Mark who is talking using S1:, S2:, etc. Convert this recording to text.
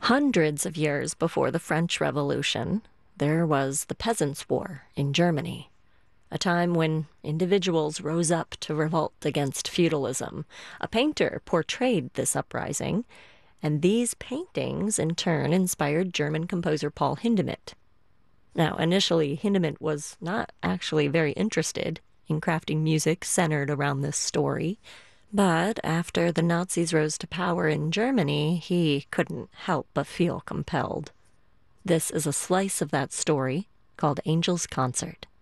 S1: Hundreds of years before the French Revolution, there was the Peasants' War in Germany, a time when individuals rose up to revolt against feudalism. A painter portrayed this uprising, and these paintings in turn inspired German composer Paul Hindemith. Now, initially, Hindemith was not actually very interested in crafting music centered around this story. But after the Nazis rose to power in Germany, he couldn't help but feel compelled. This is a slice of that story called Angel's Concert.